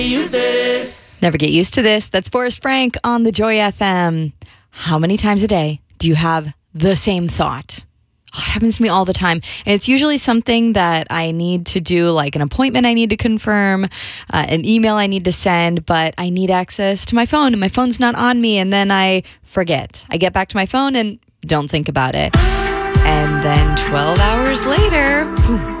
Never get used to this. That's Forrest Frank on the Joy FM. How many times a day do you have the same thought? Oh, it happens to me all the time. And it's usually something that I need to do, like an appointment I need to confirm, an email I need to send, but I need access to my phone and my phone's not on me. And then I forget. I get back to my phone and don't think about it. And then 12 hours later, boom,